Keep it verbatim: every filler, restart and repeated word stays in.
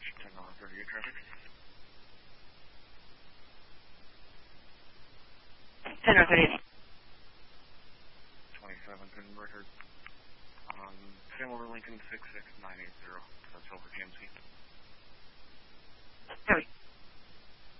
ten thirty-eight traffic. ten thirty-eight. twenty-seventh and record. Um, Sam over Lincoln six six nine eight zero. That's over G M C. Copy.